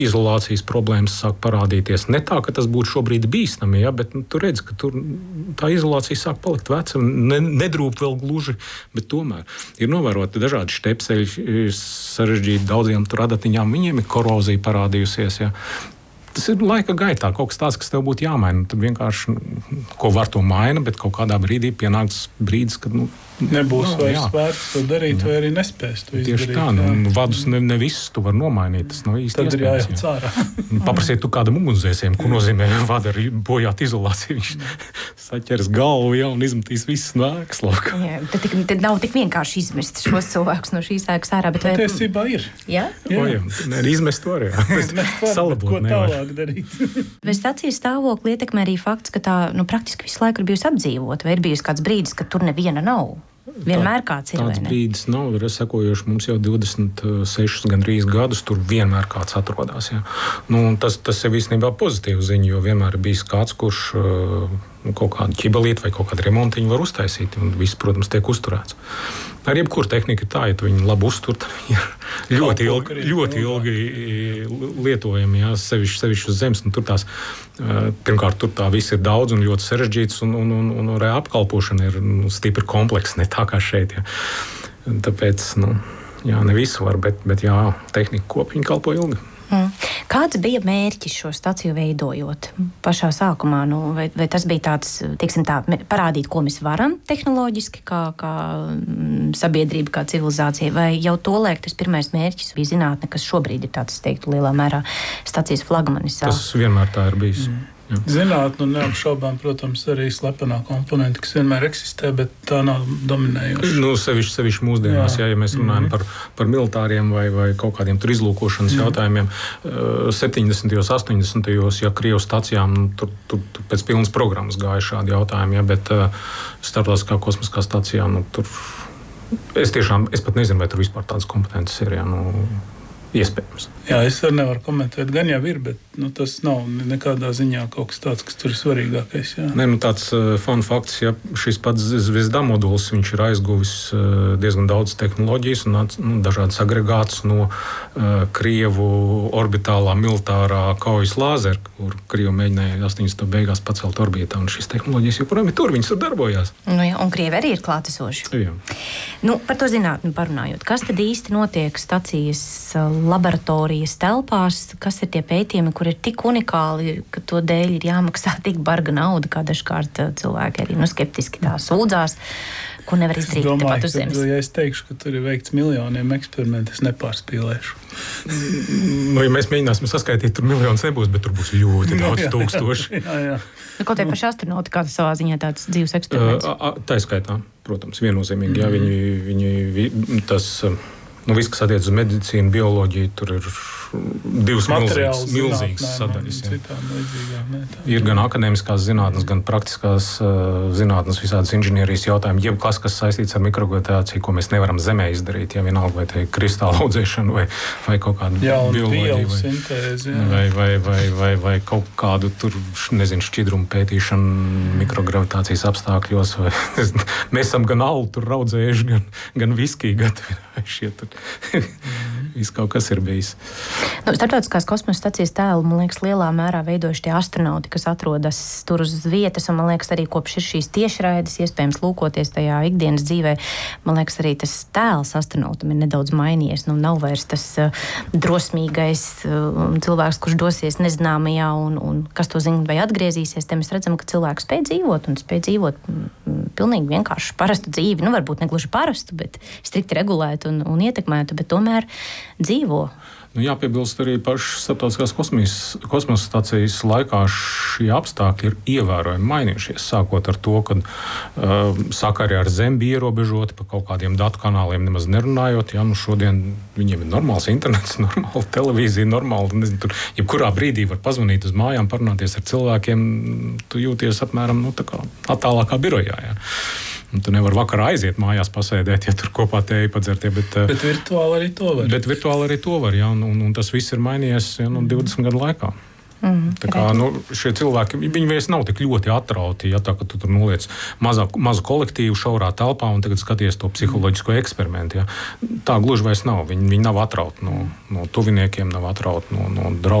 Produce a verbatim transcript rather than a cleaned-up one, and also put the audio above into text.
izolācijas problēmas sāk parādīties. Ne tā, ka tas būtu šobrīd bīstami, ja, bet nu, tu redz, ka tur tā izolācija sāk palikt veca, ne, nedrūp vēl gluži, bet tomēr ir novēroti dažādi štepseļi, sarežģīti daudziem tur adatiņām, viņiem ir korozija parādījusies. Ja. Tas ir laika gaitā kaut kas tāds, kas tev būtu jāmaina. Tad vienkārši, ko var to maina, bet kaut kādā brīdī pienāks brīdis, kad nu, nebūs no, vairs vērts to darīt, jā. Vai arī nespēs to izdarīt. Tieši tā, nu, vadus ne, ne visus tu var nomainīt. Tas nav īsti tad iespējams. Tad ir jāiet cārā. Paprasiet tu kādam ugunsdzēsējiem, ko nozīmē vada ar bojāt izolāciju. Viņš saķers galvu, ja, un izmetīs visas nākas laukā. Jā, tad, tik, tad nav tik vienkārši izmest šos cilvēkus no šīs ēkas ārā. Bet vai... Tiesībā ir. Jā? Jā. O, jā. Ne, izmest var, jā. Salabot nevar. Vai stācijas stāvokli ietekmē arī fakts, ka tā nu, praktiski visu laiku ir bijusi apdzīvota? Vai ir bijusi kāds brīdis, kad tur neviena nav? Vienmēr kāds ir, vai ne? Tāds brīdis nav, ir sekojoši, mums jau divdesmit sešus gandrīz gadus tur vienmēr kāds atrodas. Ja. Nu, tas, tas ir īstenībā pozitīva ziņa, jo vienmēr ir bijis kāds, kurš nu, kaut kādu ķibelīti vai kaut kādu remontiņu var uztaisīt, un viss, protams, tiek uzturēts. Ar jebkuru tehniku tā, ja tu viņu labi uztur, tad viņi ir ļoti ilgi, ļoti ilgi lietojami, ja, sevišķi, sevišķi uz zemes. Nu, tur tās, pirmkārt, tur tā viss ir daudz un ļoti sarežģīts, un, un, un, un arī apkalpošana ir nu, stipri kompleksa, ne tā kā šeit. Ja. Tāpēc, nu, jā, ne visu var, bet, bet jā, tehnika kopiņa kalpo ilgi. Mm. Kāds bija mērķis šo staciju veidojot pašā sākumā? Nu, vai, vai tas bija tāds, teiksim tā, parādīt, ko mēs varam tehnoloģiski, kā, kā sabiedrība, kā civilizācija, vai jau tolaik tas pirmais mērķis bija zinātne, kas šobrīd ir tāds, teiktu, lielā mērā stacijas flagmanis? Tas vienmēr tā ir bijis. Mm. Zinātne un neapšaubām, protams, arī slepenā komponenta, kas vienmēr eksistē, bet tā nav dominējoša. Nu, sevišķi, sevišķi mūsdienās, jā. Ja, ja mēs runājam mm-hmm. par, par militāriem vai, vai kaut kādiem tur izlūkošanas mm-hmm. jautājumiem, septiņdesmitajos, astoņdesmitajos, ja Krievijas stacijām, nu, tur, tur, tur pēc pilnas programmas gāja šādi jautājumi, ja, bet uh, starptautiskā kosmiskā stacijā, nu, tur es tiešām, es pat nezinu, vai tur vispār tādas kompetences ir, ja, nu, iespējams. Jā, es arī nevaru komentēt. Gan jau ir, bet nu, tas nav nekādā ziņā kaut kas tāds, kas tur ir svarīgākais. Jā. Nē, nu, tāds uh, fun fakts, ja šis pats Zvezda modulis, viņš ir aizguvis uh, diezgan daudz tehnoloģijas un nu, dažādas agregātus no uh, Krievu orbitālā militārā kaujas lāzera, kur Krievi mēģināja astoņdesmito beigās pacelt orbītā, un šīs tehnoloģijas joprojām ir tur, viņas tur darbojās. Nu, jā, un Krievi arī ir klātesoši. Jā. Nu, par to zinātni parunājot. Kas tad īsti notiek stacijas laboratorijas telpās, kas ir tie pētījumi, kur ir tik unikāli, ka to dēļ ir jāmaksā tik barga nauda, kā dažkārt cilvēki arī nu, skeptiski tā sūdzās, ko nevar izdarīt tepat uz zemes. Ja es teikšu, ka tur ir veikts miljoniem eksperimentu, es nepārspīlēšu. Nu, ja mēs mēģināsim saskaitīt, tur miljonus nebūs, bet tur būs ļoti daudz tūkstoši. jā, jā. Nu, kaut arī paši astronauti, kā tas savā ziņā tāds dzīves eksperiments. Uh, tā skaitā, protams, viennozīmīgi, mm. jā, viņi, viņi tas... Nu, viss, kas attiecas uz medicīnu, bioloģiju, tur ir divas milzīgas, milzīgas sadaļas. Ir gan akadēmiskās zinātnes, gan praktiskās uh, zinātnes, visādas inženierijas jautājumi, jebkas, kas saistīts ar mikrogravitāciju, ko mēs nevaram Zemē izdarīt, ja vienalga vai te kristāla audzēšana vai, vai kaut kāda bioloģija vai, sintēzi, vai, vai, vai, vai, vai kaut kādu tur, nezinu, šķidrumu pētīšanu mikrogravitācijas apstākļos. Vai, mēs esam gan alu tur raudzējuši, gan, gan viskiju gatavi šie tur. Viss kaut kas ir bijis. Nu, Starptautiskās kosmosa stacijas tēlu, man liekas, lielā mērā veidojuši tie astronauti, kas atrodas tur uz vietas, un man liekas, arī kopš ir šīs tiešraides, iespējams lūkoties tajā ikdienas dzīvē, man liekas, arī tas tēls astronautam ir nedaudz mainījies. Nu, nav vairs tas uh, drosmīgais uh, cilvēks, kurš dosies nezināmajā, un, un kas to zina, vai atgriezīsies. Te mēs redzam, ka cilvēks spēj dzīvot, un spēj dzīvot mm, pilnīgi vienkārši parastu dzīvi. Nu, varbūt ne gluži parastu, bet strikti regulētu un, un ietekmētu, bet tomēr dzīvo. Nu, jāpiebilst arī pašas starptautiskās kosmosa stacijas laikā šie apstākļi ir ievērojami mainījušies. Sākot ar to, ka uh, sakari ar Zemi bija ierobežoti, pa kaut kādiem datu kanāliem nemaz nerunājot. Ja, nu šodien viņiem ir normāls internets, normāla televīzija, normāla, nezinu, tur jebkurā brīdī var pazvanīt uz mājām, parunāties ar cilvēkiem. Tu jūties apmēram nu, tā kā attālākā birojā. Ja. Tu nevari vakarā aiziet mājās pasēdēt, ja tur kopā tēju padzertie. Bet, bet virtuāli arī to var. Bet virtuāli arī to var, jā, un, un, un tas viss ir mainījies ja, nu, divdesmit gadu laikā. Mm, tā kā nu, šie cilvēki, viņi vairs nav tik ļoti atrauti, ja tā, ka tu tur noliec mazā, mazu kolektīvu šaurā telpā un tagad skaties to psiholoģisko eksperimentu. Ja. Tā gluži vairs nav. Viņi, viņi nav atrauti no, no tuviniekiem, nav atrauti no, no draugiem.